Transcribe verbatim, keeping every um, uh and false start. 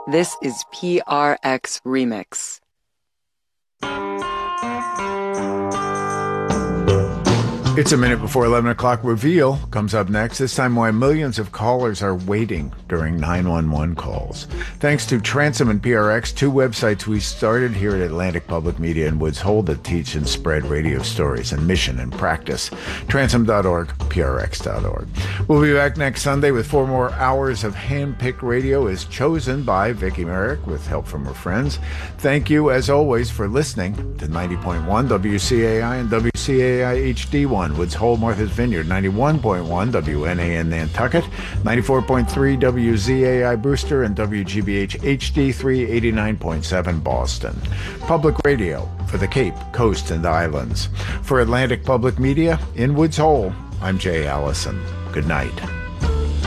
This is P R X Remix. It's a minute before eleven o'clock. Reveal comes up next. This time, why millions of callers are waiting during nine one one calls. Thanks to Transom and P R X, two websites we started here at Atlantic Public Media in Woods Hole that teach and spread radio stories and mission and practice. Transom dot org, P R X dot org. We'll be back next Sunday with four more hours of hand-picked radio as chosen by Vicki Merrick with help from her friends. Thank you, as always, for listening to ninety point one W C A I and W C A I H D one. Woods Hole, Martha's Vineyard, ninety-one point one W N A N Nantucket, ninety-four point three W Z A I Brewster, and W G B H H D three eighty-nine point seven Boston. Public radio for the Cape, Coast, and Islands. For Atlantic Public Media in Woods Hole, I'm Jay Allison. Good night.